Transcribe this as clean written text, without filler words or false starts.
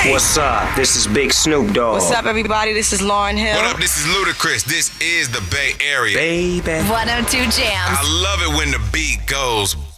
What's up? This is Big Snoop Dogg. What's up, everybody? This is Lauryn Hill. What up? This is Ludacris. This is the Bay Area. Baby. 102 Jams. I love it when the beat goes